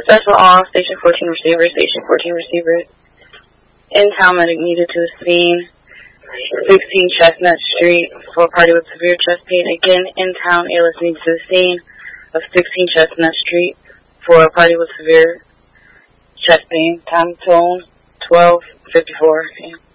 Special all, Station 14 receiver, Station 14 receiver. In-town medic needed to the scene, 16 Chestnut Street, for a party with severe chest pain. Again, in-town ALS needed to the scene of 16 Chestnut Street for a party with severe chest pain. Time tone 12:54 a.m.